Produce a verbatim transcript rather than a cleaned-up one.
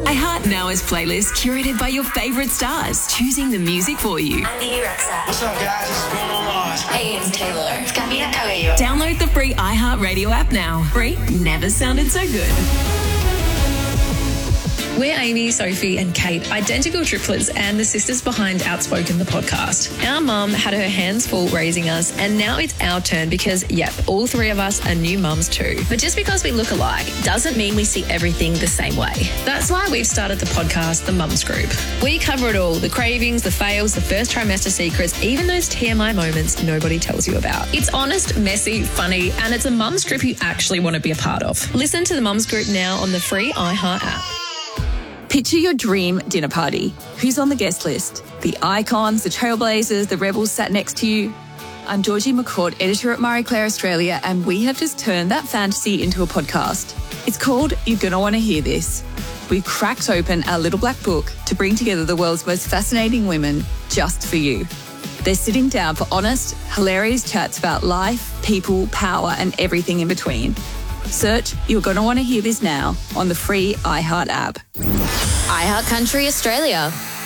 iHeart now has playlists curated by your favourite stars, choosing the music for you. I'm Bibi Rexa. What's up, guys? This is Bruno Mars. Hey, it's Taylor. It's Camila Cabello. Download the free iHeart Radio app now. Free never sounded so good. We're Amy, Sophie and Kate, identical triplets and the sisters behind Outspoken, the podcast. Our mum had her hands full raising us, and now it's our turn because, yep, all three of us are new mums too. But just because we look alike doesn't mean we see everything the same way. That's why we've started the podcast, The Mums Group. We cover it all, the cravings, the fails, the first trimester secrets, even those T M I moments nobody tells you about. It's honest, messy, funny, and it's a mums group you actually want to be a part of. Listen to The Mums Group now on the free iHeart app. Picture your dream dinner party. Who's on the guest list? The icons, the trailblazers, the rebels sat next to you. I'm Georgie McCord, editor at Marie Claire Australia, and we have just turned that fantasy into a podcast. It's called You're Gonna Want to Hear This. We've cracked open our little black book to bring together the world's most fascinating women just for you. They're sitting down for honest, hilarious chats about life, people, power, and everything in between. Search You're Gonna Want to Hear This now on the free iHeart app. iHeart Country Australia.